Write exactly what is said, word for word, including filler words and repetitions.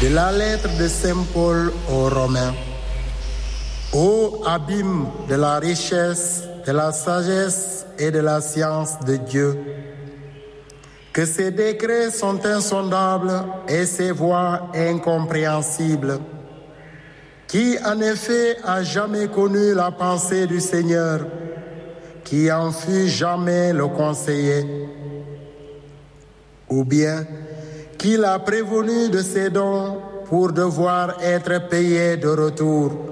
De la lettre de Saint Paul aux Romains. Ô abîme de la richesse, de la sagesse et de la science de Dieu, que ses décrets sont insondables et ses voies incompréhensibles. Qui en effet a jamais connu la pensée du Seigneur, qui en fut jamais le conseiller? Ou bien, qui l'a prévenu de ses dons pour devoir être payé de retour?